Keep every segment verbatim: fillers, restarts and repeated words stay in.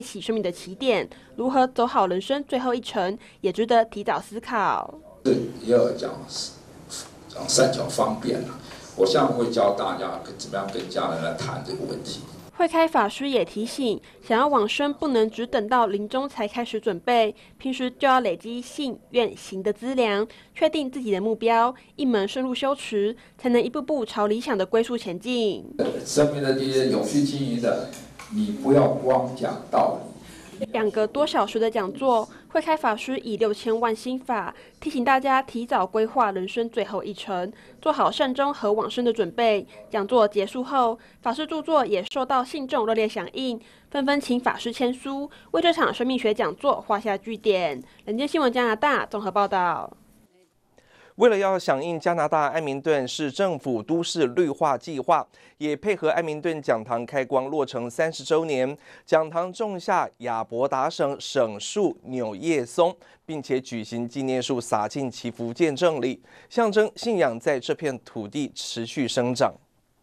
起生命的起点，如何走好人生最后一程，也值得提早思考。 这也要讲讲善巧方便啊，我下面会教大家怎么样跟家人来谈这个问题。 慧开法师也提醒，想要往生不能只等到临终才开始准备，平时就要累积信愿行的资粮，确定自己的目标，一门深入修持，才能一步步朝理想的归宿前进。 生命的这些永续经营的，你不要光讲道理。 两个多小时的讲座，慧开法师以六千万心法提醒大家提早规划人生最后一程，做好善终和往生的准备。讲座结束后，法师著作也受到信众热烈响应，纷纷请法师签书，为这场生命学讲座画下句点。人间新闻加拿大综合报道。 为了要响应加拿大埃明顿市政府都市绿化计划，也配合埃明顿讲堂开光落成三十周年，讲堂种下亚伯达省省树纽叶松，并且举行纪念树洒进祈福见证礼，象征信仰在这片土地持续生长。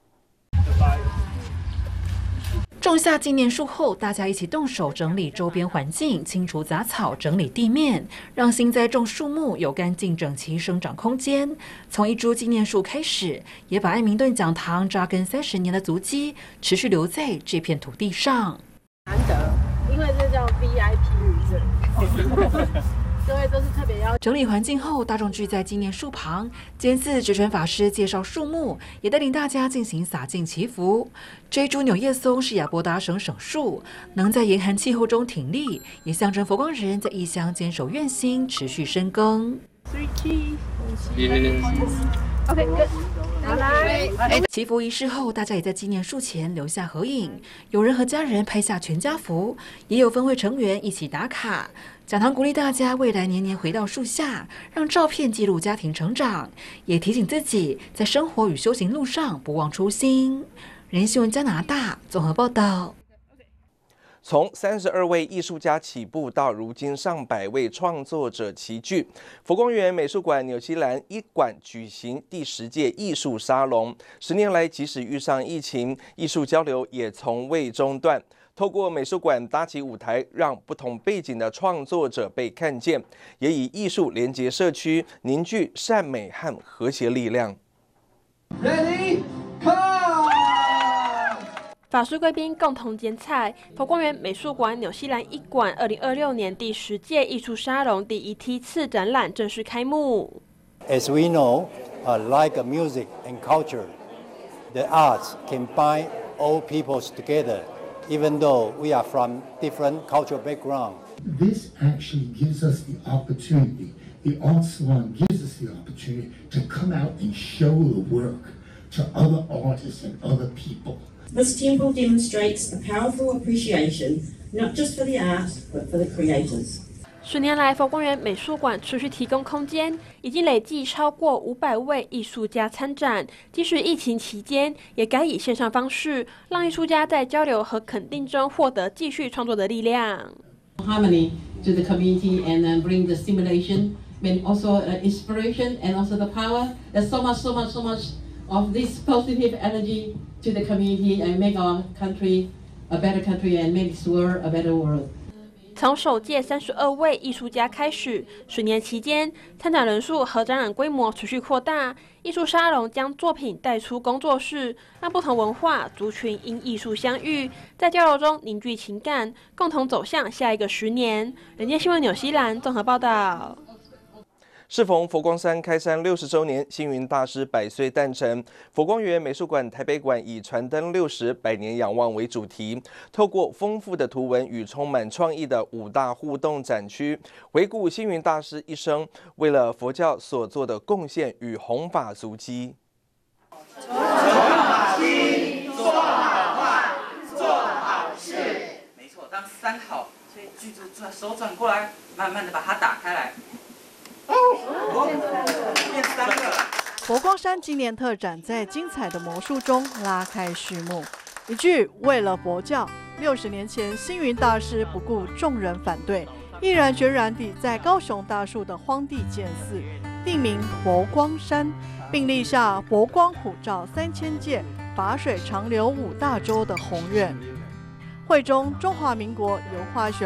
种下纪念树后，大家一起动手整理周边环境，清除杂草，整理地面，让新栽种树木有干净整齐生长空间。从一株纪念树开始，也把埃明顿讲堂扎根三十年的足迹持续留在这片土地上。 难得，因为这叫 V I P 日子。各位都是特别要整理环境后，大众聚在纪念树旁，监寺智纯法师介绍树木，也带领大家进行洒净祈福。这一株纽叶松是亚伯达省省树，能在严寒气候中挺立，也象征佛光人在异乡坚守愿心，持续深耕。 OK， good。好来， 祈福仪式后，大家也在纪念树前留下合影，有人和家人拍下全家福，也有分会成员一起打卡。讲堂鼓励大家未来年年回到树下，让照片记录家庭成长，也提醒自己在生活与修行路上不忘初心。人新闻加拿大综合报道。 从三十二位艺术家起步，到如今上百位创作者齐聚，佛光园美术馆纽西兰一馆举行第十届艺术沙龙。十年来，即使遇上疫情，艺术交流也从未中断。透过美术馆搭起舞台，让不同背景的创作者被看见，也以艺术连结社区，凝聚善美和和谐力量。 Ready, come！ 法师贵宾共同剪彩，佛光园美术馆纽西兰一馆二零二六年第十届艺术沙龙第一梯次展览正式开幕。 As we know, uh, like music and culture, the arts can bind all peoples together.Even though we are from different cultural background, this actually gives us the opportunity. The art salon gives us the opportunity to come out and show the work to other artists and other people. This temple demonstrates a powerful appreciation, not just for the art, but for the creators. 十年来，佛光园美术馆持续提供空间，已经累计超过五百位艺术家参展。即使疫情期间，也改以线上方式，让艺术家在交流和肯定中获得继续创作的力量。 Harmony to the community and then bring the stimulation, and also inspiration and also the power. There's so much, so much, so much of this positive energy to the community and make our country a better country and make this world a better world. 从首届三十二位艺术家开始，十年期间，参展人数和展览规模持续扩大。艺术沙龙将作品带出工作室，让不同文化族群因艺术相遇，在交流中凝聚情感，共同走向下一个十年。人间新闻纽西兰综合报道。 适逢佛光山开山六十周年，星云大师百岁诞辰，佛光园美术馆台北馆以传灯六十百年仰望为主题，透过丰富的图文与充满创意的五大互动展区，回顾星云大师一生为了佛教所做的贡献与弘法足迹。 存好心，做好话，做好事。 没错，当三好，所以记住转手转过来，慢慢的把它打开来。 佛光山纪念特展在精彩的魔术中拉开序幕。一句为了佛教，六十年前星云大师不顾众人反对，毅然决然地在高雄大树的荒地建寺，定名佛光山，并立下佛光普照三千界，法水长流五大洲的宏愿。 会中中华民国油画学